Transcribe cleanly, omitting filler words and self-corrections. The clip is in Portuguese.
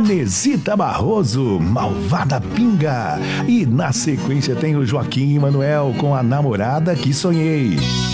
Inesita Barroso, Malvada Pinga. E na sequência tem o Joaquim Emanuel com A Namorada que Sonhei.